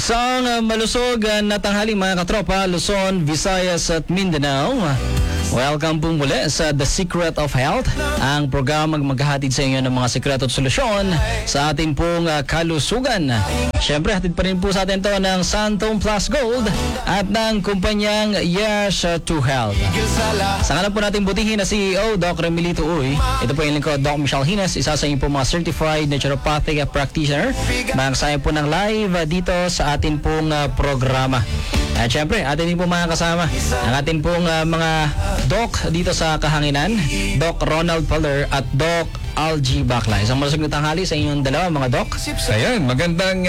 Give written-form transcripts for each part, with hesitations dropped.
Isang malusog na tanghali mga katropa, Luzon, Visayas at Mindanao. Welcome po muli sa The Secret of Health, ang programang maghahatid sa inyo ng mga sikreto at solusyon sa ating pong kalusugan. Siyempre, hatid pa rin po sa atin to ng Santon Plus Gold at ng kumpanyang Yes to Health. Sa ngalan po natin butihin na CEO, Doc Remilito Uy. Ito po yung lingkod, Doc Michelle Hines, isa sa inyo po mga certified naturopathic practitioner. Magsaya po ng live dito sa atin pong programa. At syempre, atin din po mga kasama ang atin pong mga Doc dito sa Kahanginan, Doc Ronald Paler at Doc Algie Bacla. Isang malusog na tanghali sa inyong dalawa mga Doc. Ayan, magandang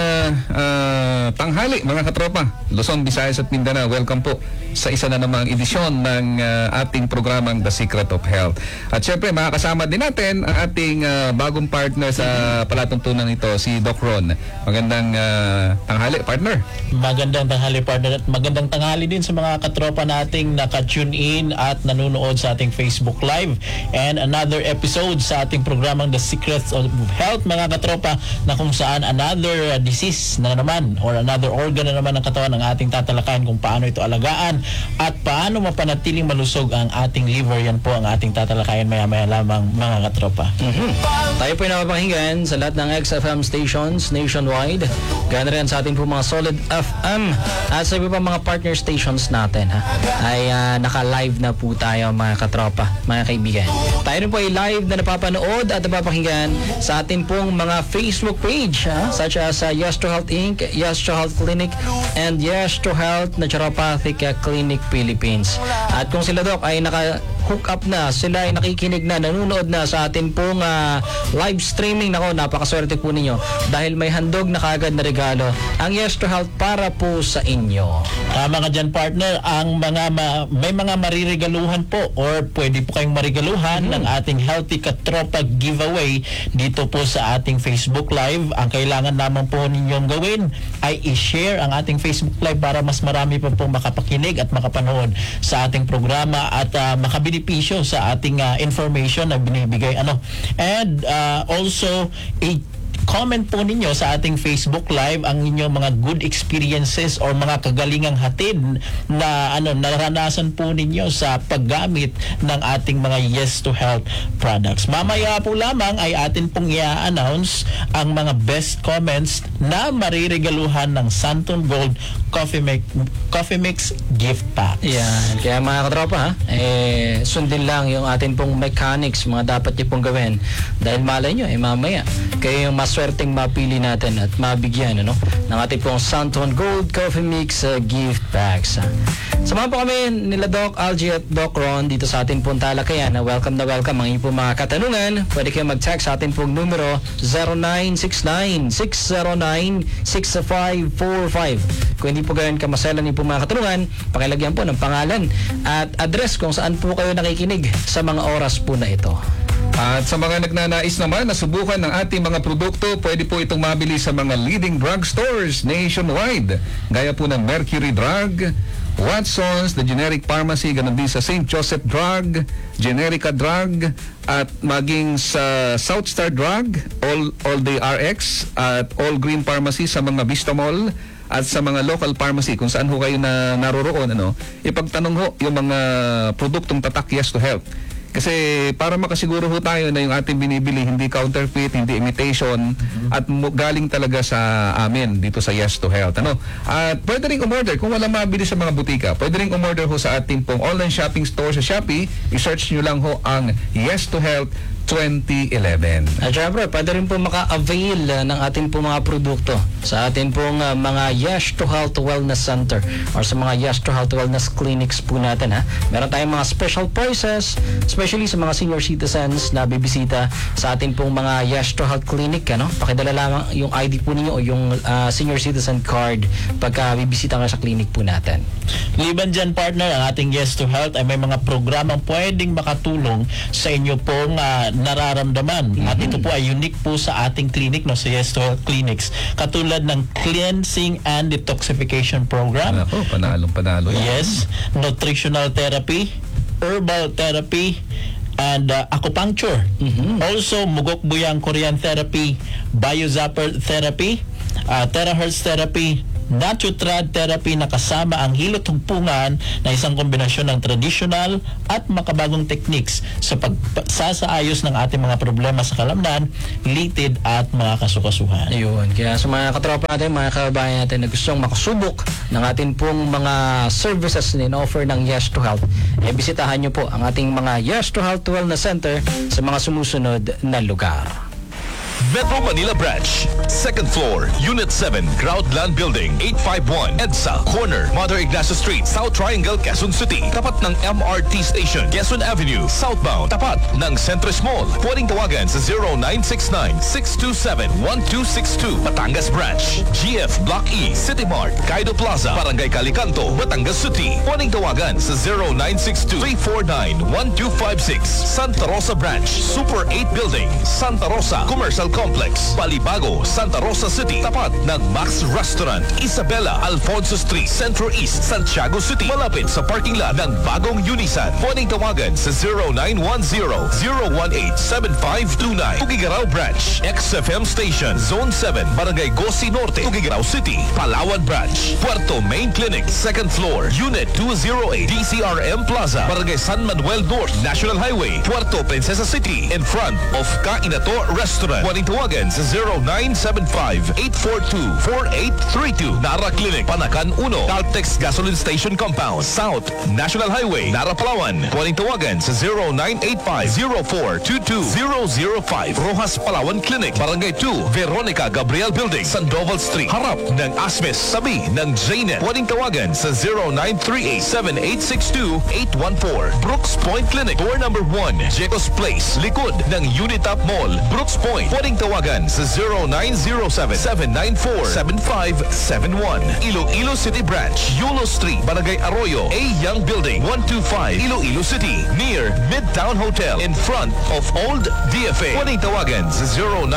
tanghali mga katropa, Luzon, Visayas at Mindanao. Welcome po sa isa na namang edisyon ng ating programang The Secret of Health. At syempre, makakasama din natin ang ating bagong partner sa palatuntunan ito, si Doc Ron. Magandang tanghali, partner. Magandang tanghali, partner. At magandang tanghali din sa mga katropa nating naka-tune in at nanonood sa ating Facebook Live. And another episode sa ating programang The Secrets of Health, mga katropa, na kung saan another disease na naman or another organ na naman ng katawan ang ating tatalakayin kung paano ito alagaan at paano mapanatiling malusog ang ating liver. Yan po ang ating tatalakayin maya-maya lamang, mga katropa. Tayo po ay napapakinggan sa lahat ng XFM stations nationwide. Ganoon rin sa ating po mga Solid FM at sa iba pa mga partner stations natin ay naka-live na po tayo mga katropa, mga kaibigan. Tayo rin po ay live na napapanood at napapakinggan sa ating pong mga Facebook page such as Yes to Health Inc., Yes to Health Clinic, and Yes to Health Naturopathic Clinic Philippines. At kung sila Doc ay naka-hook up na, sila ay nakikinig na, nanonood na sa atin pong live streaming, nako, napakaswerte po ninyo dahil may handog na kagad na regalo ang Yes to Health para po sa inyo. Tama ka dyan, partner. Ang may mga maririgaluhan po or pwede po kayong marigaluhan ng ating Healthy Katropa giveaway dito po sa ating Facebook Live. Ang kailangan naman po ninyong gawin ay i-share ang ating Facebook Live para mas marami pa pong makapakinig at makapanood sa ating programa at makabenepisyo sa ating information na binibigay. And also, comment po ninyo sa ating Facebook Live ang inyong mga good experiences or mga kagalingang hatid na naranasan po ninyo sa paggamit ng ating mga Yes to Health products. Mamaya po lamang ay atin pong i-announce ang mga best comments na maririgaluhan ng Santon Gold Coffee Mix gift pack. Yan. Kaya mga katropa, sundin lang yung atin pong mechanics, mga dapat nyo pong gawin. Dahil malay nyo, mamaya, kayo yung maswerteng mapili natin at mabigyan ng ating pong Santon Gold Coffee Mix gift packs. Samahan po kami nila Doc Algie at Doc Ron dito sa ating pong talakayan. Welcome na welcome ang inyong mga katanungan. Pwede kayo mag-text sa ating pong numero 0969-609-6545. Kung hindi po ganyan kamaselan yung mga katanungan, pakilagyan po ng pangalan at address kung saan po kayo nakikinig sa mga oras po na ito. At sa mga nagnanais naman na subukan ng ating mga produkto, pwede po itong mabili sa mga leading drugstores nationwide. Gaya po ng Mercury Drug, Watson's, The Generic Pharmacy, ganun din sa St. Joseph Drug, Generica Drug, at maging sa Southstar Drug, All Day RX, at All Green Pharmacy sa mga Vista Mall, at sa mga local pharmacy kung saan ho kayo na naroroon, ipagtanong ho yung mga produktong tatak Yes to Health. Kasi para makasiguro ho tayo na yung ating binibili hindi counterfeit, hindi imitation, at galing talaga sa amin dito sa Yes to Health. At pwede rin umorder kung wala mabili sa mga butika. Pwede rin umorder ho sa ating pong online shopping store sa Shopee. I-search nyo lang ho ang Yes to Health 2011. At syempre, pwede rin po maka-avail ng ating po mga produkto sa ating pong mga Yes to Health Wellness Center or sa mga Yes to Health Wellness Clinics po natin. Meron tayong mga special prices, especially sa mga senior citizens na bibisita sa ating pong mga Yes to Health Clinic. Pakidala lamang yung ID po ninyo o yung senior citizen card pagka bibisita kayo sa clinic po natin. Liban dyan, partner, ang ating Yes to Health ay may mga programang pwedeng makatulong sa inyo pong nararamdaman. At ito po ay unique po sa ating clinic, sa Yes to Health Clinics. Katulad ng Cleansing and Detoxification Program. Panalo. Yes. Nutritional Therapy, Herbal Therapy, and acupuncture. Also, Mugok Buyang Korean Therapy, Biozapper Therapy, terahertz therapy, Natutrad therapy na kasama ang hilot hugpungan na isang kombinasyon ng traditional at makabagong techniques sa pagsasaayos ng ating mga problema sa kalamnan, litid at mga kasukasuhan. Ayun. Kaya sa mga katropa natin, mga kababayan natin na gustong makasubok ng ating pong mga services na in-offer ng Yes to Health, bisitahan nyo po ang ating mga Yes to Health Wellness Center sa mga sumusunod na lugar. Metro Manila Branch, 2nd floor, Unit 7, Groundland Building, 851 EDSA, corner, Mother Ignacio Street, South Triangle, Quezon City. Tapat ng MRT Station, Quezon Avenue, southbound. Tapat ng Centris Mall. Pwedeng tawagan sa 0969-627-1262. Batangas Branch, GF Block E, City Mart, Kaido Plaza, Barangay Calicanto, Batangas City. Pwedeng tawagan sa 0962-349-1256. Santa Rosa Branch, Super 8 Building, Santa Rosa, Commercial Complex, Balibago, Santa Rosa City. Tapat ng Max Restaurant, Isabela, Alfonso Street, Centro East, Santiago City. Malapit sa parking lot ng bagong Unisan. Pwedeng tawagan sa 0910-018-7529. Tugigaraw Branch, XFM Station, Zone 7, Barangay Gosi Norte, Tugigaraw City. Palawan Branch, Puerto Main Clinic, 2nd floor, Unit 208, DCRM Plaza, Barangay San Manuel North, National Highway, Puerto Princesa City, in front of Kainato Restaurant. Pwedeng tawagan sa 0975-842-4832. Nara Clinic, Panakan 1, Caltex Gasoline Station Compound, South National Highway, Nara, Palawan. Pwedeng tawagan sa 0985-0422-005. Rojas Palawan Clinic, Barangay 2, Veronica Gabriel Building, Sandoval Street, harap ng Asmes, sabi ng Jnet. Pwedeng tawagan sa 0938-7862-814. Brooks Point Clinic, door number 1, Jecos Place, likod ng Unitap Mall, Brooks Point. Pwedeng tawagan sa 0907-794-7571. Iloilo City Branch, Yulo Street, Barangay Arroyo, A. Young Building, 125, Iloilo City, near Midtown Hotel, in front of Old DFA. Pwedeng tawagan sa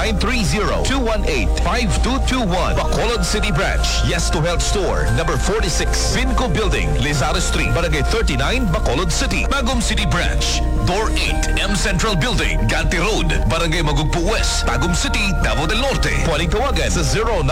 0930-218-5221. Bacolod City Branch, Yes to Health Store, number 46, Vinco Building, Lizares Street, Barangay 39, Bacolod City. Tagum City Branch, Door 8, M Central Building, Ganti Road, Barangay Magugpo West, Tagum City, Davao del Norte. Pwedeng tawagan sa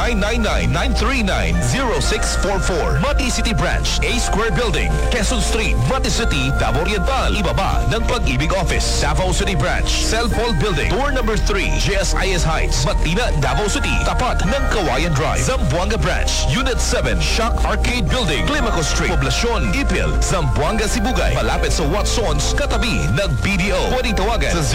0999-939-0644. Mati City Branch, A Square Building, Quezon Street, Mati City, Davao Oriental. Ibaba ng Pag-ibig Office. Davao City Branch, Cell Paul Building, door number 3, GSIS Heights, Batina, Davao City. Tapat ng Kawayan Drive. Zamboanga Branch, Unit 7, Shock Arcade Building, Climaco Street, Poblacion, Ipil, Zamboanga, Sibugay. Malapit sa Watsons, katabi ng BDO. Pwedeng tawagan sa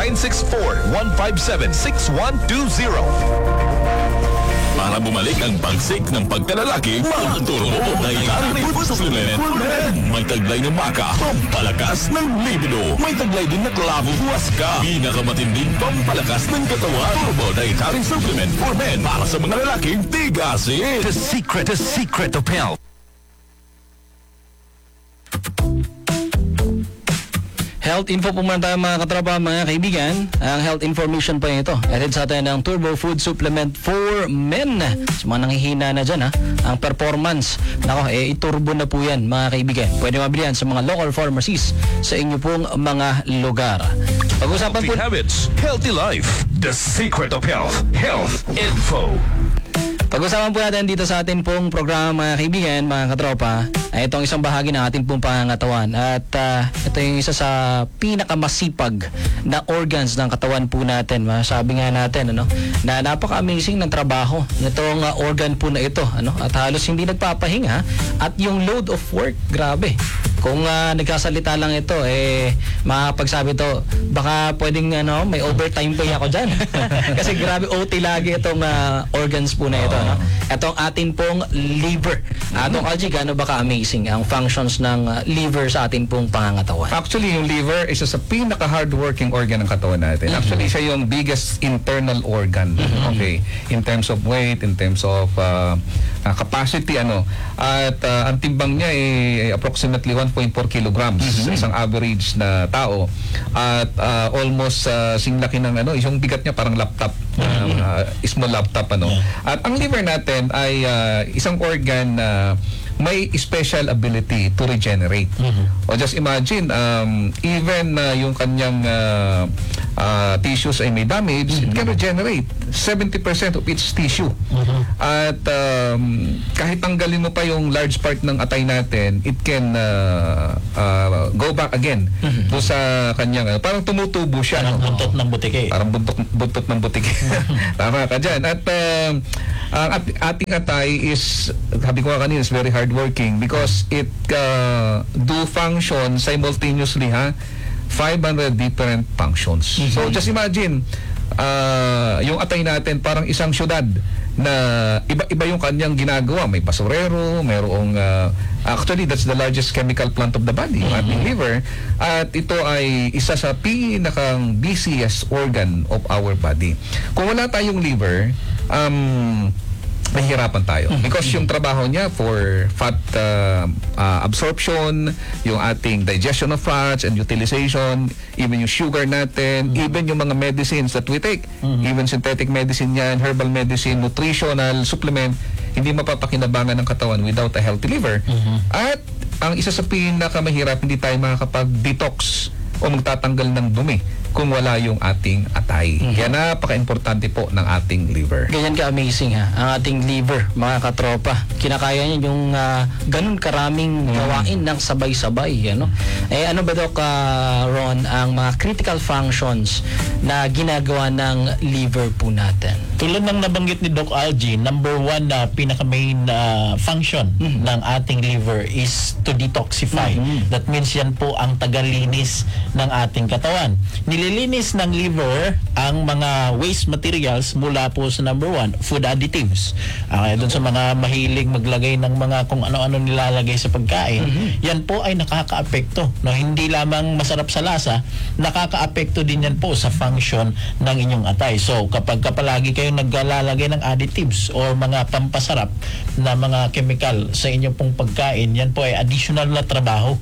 0964-157-6120. Para bumalik ang bagsik ng pagkalalaki, magturo mo ng Carne Food Supplement. May taglay ng maka, pampalakas ng libido. May taglay din na klabo, huwaska. Pinakamatinding pampalakas ng katawan. Turbo Dietary Supplement for Men para sa mga lalaking tigasin. The secret of health. Health info po muna tayo mga katropa, mga kaibigan. Ang health information po ito. Added sa atin ng Turbo Food Supplement for Men. Sa mga nanghihina na dyan, ang performance. Nako, iturbo na po yan mga kaibigan. Pwede mabili yan sa mga local pharmacies sa inyo pong mga lugar. Pag-usapan po... Healthy habits, healthy life. The secret of health. Health info. Pag-usapan po natin dito sa ating pong programa mga kaibigan, mga katropa, ay itong isang bahagi ng ating pong pangangatawan. At ito yung isa sa pinakamasipag na organs ng katawan po natin. Masabi nga natin na napaka-amazing ng trabaho nitong organ po na ito. At halos hindi nagpapahinga. At yung load of work, grabe. Kung nagkasalita lang ito, makapagsabi to, baka pwedeng may overtime pay ako dyan. Kasi grabe OT lagi itong organs po na ito. Itong atin pong liver. Atong Algie, gaano ba ka-amazing ang functions ng liver sa atin pong pangangatawan? Actually, yung liver isa sa pinaka-hardworking organ ng katawan natin. Actually, siya yung biggest internal organ. Okay. In terms of weight, in terms of capacity, At ang timbang niya ay approximately 1.4 kilograms sa isang average na tao. At almost singlaki ng yung bigat niya parang laptop. Small laptop. At ang liver natin ay isang organ na may special ability to regenerate. O just imagine, even yung kanyang tissues ay may damage, it can regenerate 70% of its tissue. At kahit tanggalin mo pa yung large part ng atay natin, it can go back again doon sa kanyang, parang tumutubo siya. Parang buntot ng butike. Parang buntot ng butike. Tama ka dyan. At ang ating atay is, sabi ko nga kanina, is very hardworking because it do function simultaneously, 500 different functions. So just imagine, yung atay natin parang isang syudad na iba-iba yung kanyang ginagawa. May basurero, mayroong actually that's the largest chemical plant of the body, yung ating liver, at ito ay isa sa pinakang busiest organ of our body. Kung wala tayong liver, mahirapan tayo because yung trabaho niya for fat absorption, yung ating digestion of fats and utilization, even yung sugar natin, even yung mga medicines that we take, even synthetic medicine yan, herbal medicine, nutritional supplement, hindi mapapakinabangan ng katawan without a healthy liver. At ang isa sa pinakamahirap, hindi tayo makakapag-detox o magtatanggal ng dumi kung wala yung ating atay. Kaya napaka-importante po ng ating liver. Ganyan ka-amazing ang ating liver, mga katropa. Kinakaya niya yung ganun karaming gawain ng sabay-sabay. Ano? Ano ba Doc Ron, ang mga critical functions na ginagawa ng liver po natin? Tulad ng nabanggit ni Doc Algie, number 1 na pinaka-main function ng ating liver is to detoxify. That means yan po ang tagalinis ng ating katawan. Nililinis ng liver ang mga waste materials mula po sa number 1, food additives. Kaya doon sa mga mahilig maglagay ng mga kung ano-ano nilalagay sa pagkain, yan po ay nakaka-apekto. No? Hindi lamang masarap sa lasa, nakaka-apekto din yan po sa function ng inyong atay. So kapag palagi kayong naglalagay ng additives o mga pampasarap na mga chemical sa inyong pong pagkain, yan po ay additional na trabaho.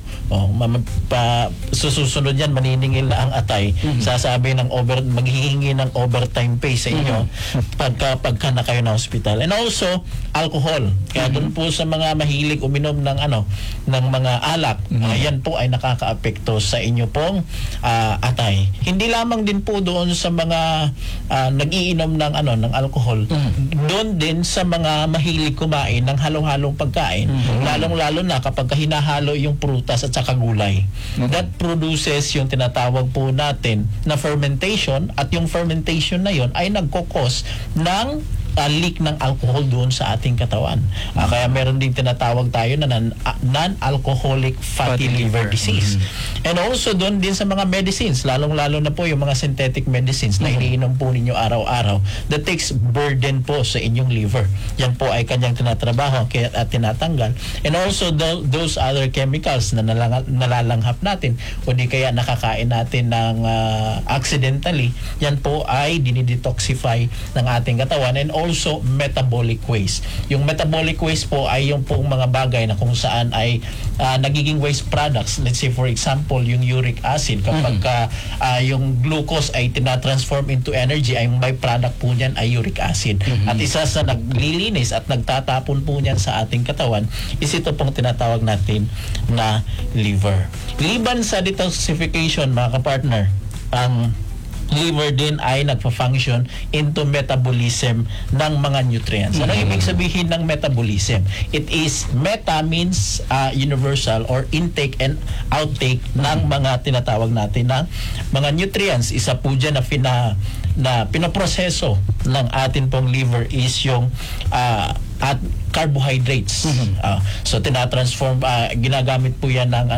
Susunod yan, maniningil na ang atay. Sasabi ng maghihingi ng overtime pay sa inyo pagka na kayo na hospital. And also alcohol. Kaya doon po sa mga mahilig uminom ng ng mga alak, yan po ay nakakaapekto sa inyo pong atay. Hindi lamang din po doon sa mga nagiinom ng ng alcohol. Doon din sa mga mahilig kumain ng halong-halong pagkain, lalong-lalo na kapag hinahalo yung prutas at saka gulay. That produces yung tinatawag po natin na fermentation, at yung fermentation na yon ay nagkokos ng leak ng alcohol doon sa ating katawan. Kaya meron din tinatawag tayo na non-alcoholic fatty liver disease. And also doon din sa mga medicines, lalong-lalo na po yung mga synthetic medicines na iniinom po ninyo araw-araw, that takes burden po sa inyong liver. Yan po ay kanyang tinatrabaho at tinatanggal. And also those other chemicals na nalalanghap natin o di kaya nakakain natin ng accidentally, yan po ay dinidetoxify ng ating katawan. And also metabolic waste. Yung metabolic waste po ay yung pong mga bagay na kung saan ay nagiging waste products. Let's say for example, yung uric acid, kapag yung glucose ay tinatransform into energy, ay yung byproduct po niyan ay uric acid. At isa sa naglilinis at nagtatapon po niyan sa ating katawan is ito pong tinatawag natin na liver. Liban sa detoxification, mga kapartner, ang liver din ay nagpa-function into metabolism ng mga nutrients. Ano ibig sabihin ng metabolism? It is meta means universal or intake and outtake ng mga tinatawag natin na mga nutrients. Isa po dyan na pinaproseso ng atin pong liver is yung at carbohydrates. So tinatransform, ginagamit po yan ng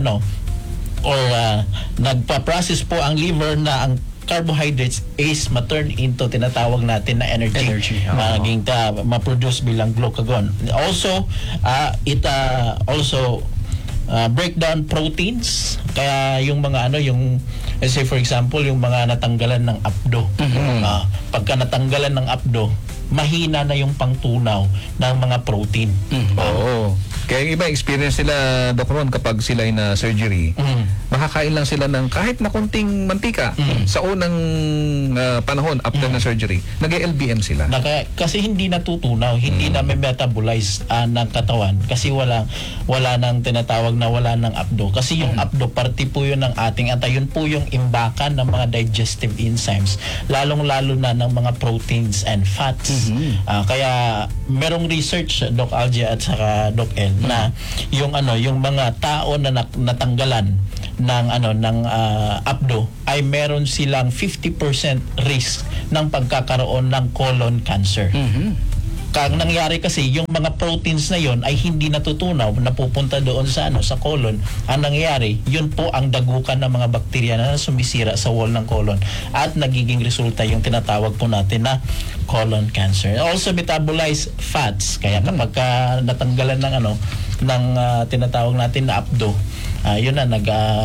nagpa-process po ang liver na ang carbohydrates is ma-turn into tinatawag natin na energy. Maging ma-produce bilang glucagon. Also, it also break down proteins. Kaya yung mga yung let's say for example, yung mga natanggalan ng apdo. Pagka natanggalan ng apdo, mahina na yung pangtunaw ng mga protein. Kaya yung iba, experience nila, Doc Ron, kapag sila ay na surgery, makakain lang sila ng kahit na kunting mantika sa unang panahon after na surgery. Nag-LBM sila. Kasi hindi natutunaw, hindi na may metabolize ng katawan kasi wala nang tinatawag na wala ng abdo. Kasi yung abdo, parte po yun ng ating atay. Yun po yung imbakan ng mga digestive enzymes, lalong-lalo na ng mga proteins and fats. Kaya merong research, Doc Algia at saka Doc El, na yung mga tao na natanggalan ng abdo ay meron silang 50% risk ng pagkakaroon ng colon cancer. Kang nangyari kasi yung mga proteins na yon ay hindi natutunaw, napupunta doon sa sa colon. Ang nangyayari, yun po ang dagukan ng mga bakterya na sumisira sa wall ng colon at nagiging resulta yung tinatawag po natin na colon cancer. Also metabolize fats, kaya kapag natanggalan ng tinatawag natin na abdo, yun na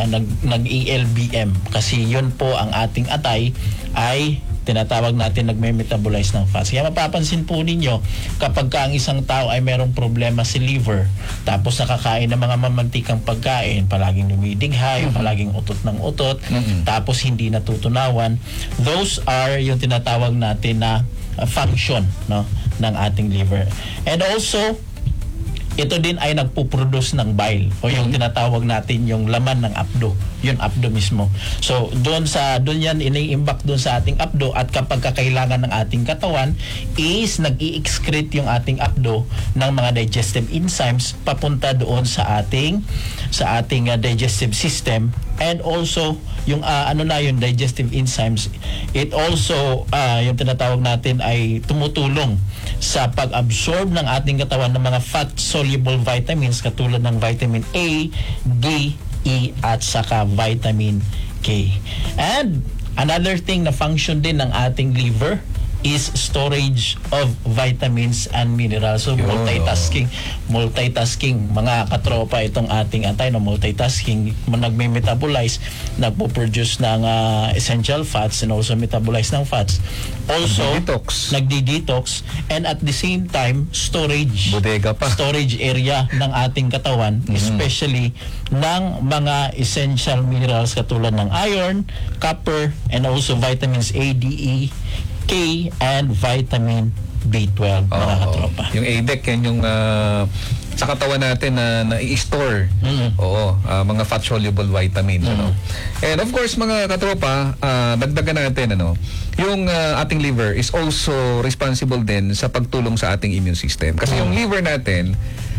nag-ELBM kasi yun po ang ating atay ay tinatawag natin nagme-metabolize ng fats. Kaya mapapansin po ninyo kapag ang isang tao ay merong problema si liver, tapos nakakain ng mga mamantikang pagkain, palaging lumidighay, palaging utot ng utot, tapos hindi natutunawan, those are yung tinatawag natin na function ng ating liver. And also, ito din ay nagpo-produce ng bile o yung tinatawag natin yung laman ng abdo, yung abdo mismo. So doon yan ini-imbak doon sa ating abdo, at kapag kakailangan ng ating katawan is nag-i-excrete yung ating abdo ng mga digestive enzymes papunta doon sa ating digestive system. And also yung yung digestive enzymes, it also yung tinatawag natin ay tumutulong sa pag-absorb ng ating katawan ng mga fat-soluble vitamins katulad ng vitamin A, D, E at saka vitamin K. And another thing na function din ng ating liver is storage of vitamins and minerals. So multitasking mga katropa itong ating atay, multitasking, nagme-metabolize, nagpo-produce ng essential fats and also metabolize ng fats. Also nagdi-detox and at the same time storage area ng ating katawan, especially ng mga essential minerals katulad ng iron, copper and also vitamins A, D, E, K and vitamin B12, mga katropa. Yung ADEC, yan yung sa katawan natin na i-store. Mga fat-soluble vitamins. And of course, mga katropa, dagdagan natin, yung ating liver is also responsible din sa pagtulong sa ating immune system. Kasi yung liver natin,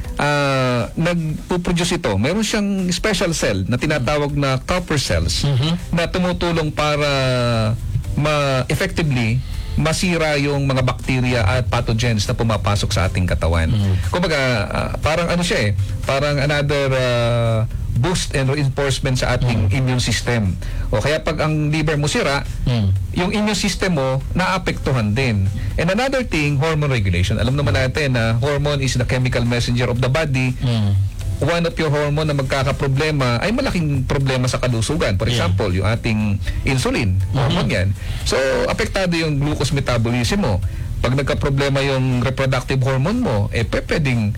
nagpo-produce ito. Meron siyang special cell na tinatawag na copper cells na tumutulong para effectively masira yung mga bacteria at pathogens na pumapasok sa ating katawan. Kumbaga, parang siya parang another boost and reinforcement sa ating immune system. O kaya pag ang liver mo sira, yung immune system mo naapektuhan din. And another thing, hormone regulation. Alam naman natin na hormone is the chemical messenger of the body. One of your hormone na magkakaproblema ay malaking problema sa kalusugan. For example, yung ating insulin, hormone yan. So, apektado yung glucose metabolism mo. Pag nagka-problema yung reproductive hormone mo, pwedeng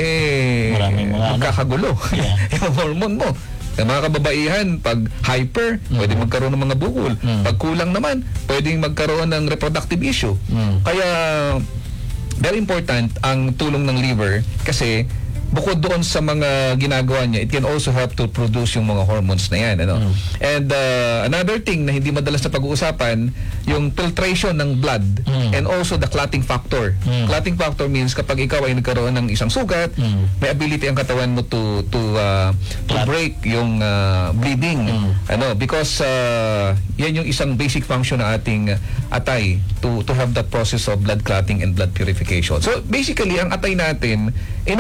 magkakagulo yung hormone mo. Yung mga kababaihan, pag hyper, pwedeng magkaroon ng mga bukol. Pag kulang naman, pwedeng magkaroon ng reproductive issue. Kaya, very important ang tulong ng liver kasi bukod doon sa mga ginagawa niya, it can also help to produce yung mga hormones na yan. And another thing na hindi madalas na pag-uusapan, yung filtration ng blood and also the clotting factor. Clotting factor means kapag ikaw ay nagkaroon ng isang sugat, may ability ang katawan mo to break yung bleeding. Because yan yung isang basic function ng ating atay to have that process of blood clotting and blood purification. So basically, ang atay natin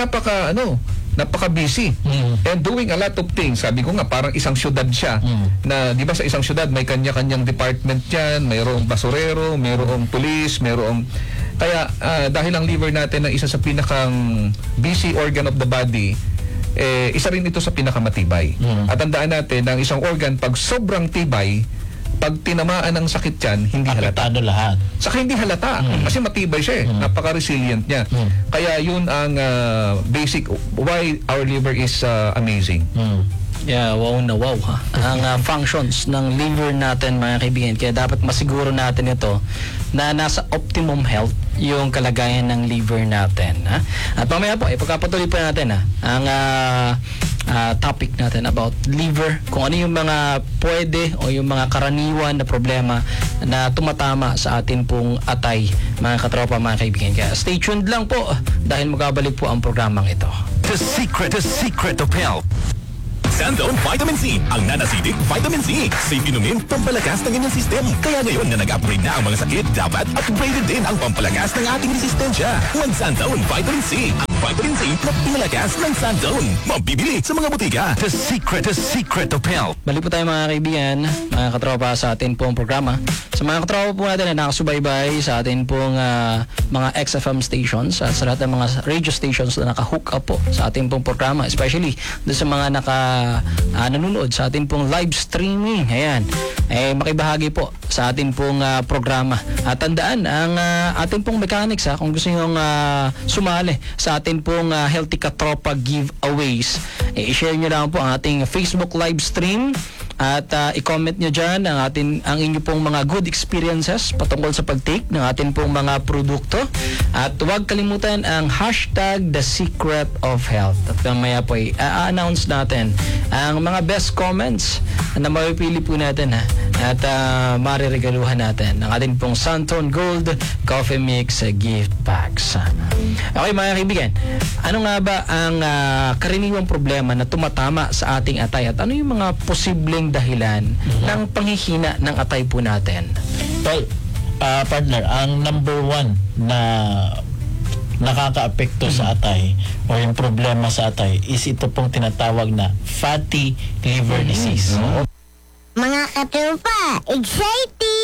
napaka-busy and doing a lot of things. Sabi ko nga, parang isang syudad siya na, di ba sa isang syudad may kanya-kanyang department yan, mayroong basurero, mayroong pulis, kaya dahil ang liver natin ang isa sa pinakang busy organ of the body, isa rin ito sa pinakamatibay. At tandaan natin na ang isang organ, pag sobrang tibay, pag tinamaan ng sakit yan, hindi halata. Apektado lahat. Saka hindi halata kasi matibay siya napaka-resilient niya. Kaya yun ang basic why our liver is amazing. Yeah, wow na wow ha. Ang functions ng liver natin mga kaibigan. Kaya dapat masiguro natin ito na nasa optimum health yung kalagayan ng liver natin. Ha? At mamaya po, ipagkapatuloy pa natin ang topic natin about liver. Kung ano yung mga pwede o yung mga karaniwan na problema na tumatama sa atin pong atay mga katropa mga kaibigan. Kaya stay tuned lang po dahil magkabalik po ang programang ito. The secret of health. Sanzone Vitamin C, ang nanasidik vitamin C. Safe inumin, pampalakas ng inyong system. Kaya ngayon na nag-upgrade na ang mga sakit, dapat upgraded din ang pampalakas ng ating resistensya. Mag-Sanzone Vitamin C. Ang vitamin C na pinalakas ng Sanzone. Mabibili sa mga butika. The secret of health. Balik po tayo mga kaibigan, mga katropa sa atin pong programa. Sa mga katropa po natin na nakasubaybay sa atin pong mga XFM stations at sa lahat ng mga radio stations na naka-hook up po sa atin pong programa, especially doon sa mga nanonood sa atin pong live streaming. Ayan. Makibahagi po sa atin pong programa. At tandaan, ang atin pong mechanics kung gusto nyo sumali sa atin pong Healthy Katropa giveaways, i-share nyo lang po ang ating Facebook live stream at i-comment nyo dyan ang inyo pong mga good experiences patungkol sa pag-take ng atin pong mga produkto. At huwag kalimutan ang hashtag The Secret of Health. At mamaya po i-announce natin ang mga best comments na mapipili po natin at mariregaluhan natin ang atin pong Santon Gold Coffee Mix gift packs. Okay mga kaibigan, ano nga ba ang karaniwang problema na tumatama sa ating atay at ano yung mga posibleng dahilan ng panghihina ng atay po natin? Well, partner, ang number one na nakakaapekto sa atay o yung problema sa atay is ito pong tinatawag na fatty liver disease. Mga katropa, excited!